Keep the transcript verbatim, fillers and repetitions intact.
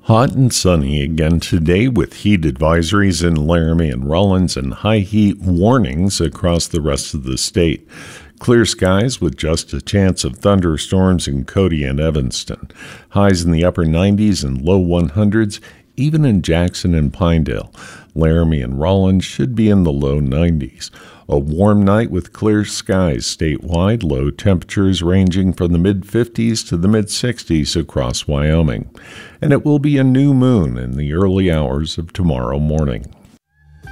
Hot and sunny again today with heat advisories in Laramie and Rawlins and high heat warnings across the rest of the state. Clear skies with just a chance of thunderstorms in Cody and Evanston. Highs in the upper nineties and low hundreds, even in Jackson and Pinedale. Laramie and Rawlins should be in the low nineties. A warm night with clear skies statewide, low temperatures ranging from the mid-fifties to the mid-sixties across Wyoming. And it will be a new moon in the early hours of tomorrow morning.